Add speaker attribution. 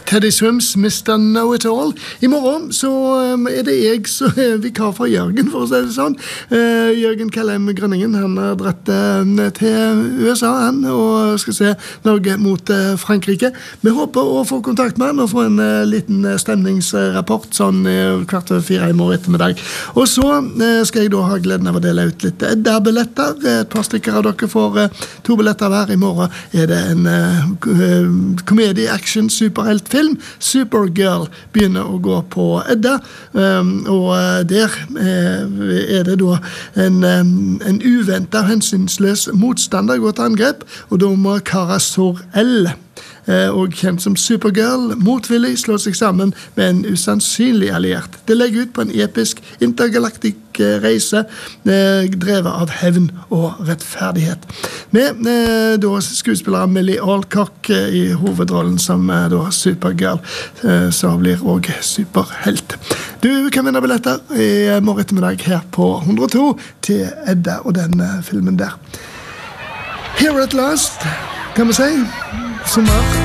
Speaker 1: Teddy Swims, Mr. Know-It-All. I morgen så det jeg som vikar for Jørgen, for å si det sånn. Jørgen Kellem Grønningen, han har dratt til USA, og skal se Norge mot Frankrike. Vi håper å få kontakt med han og få en liten stemningsrapport, sånn kvart over 4 i morgen ettermiddag. Og så skal jeg da ha gleden av å dele ut litt Edda-billetter. Et par stykker av dere får 2 billetter hver. I morgen det en komedie, action, superhelt film. Supergirl begynner å gå på Edda, og der det da en uventet, hensynsløs motstander går til angrep, og da må Kara Zor-El, og kjent som Supergirl, motvillig slå seg sammen med en usannsynlig alliert. Det legger ut på en episk intergalaktisk reise drevet av hevn og rettferdighet. Med da skuespillere Millie Alcock i hovedrollen som da Supergirl, så blir også superhelt. Du kan vinne billetter i morgen ettermiddag her på 102 til Edda og den filmen der. Here at last, kan vi si, sommer.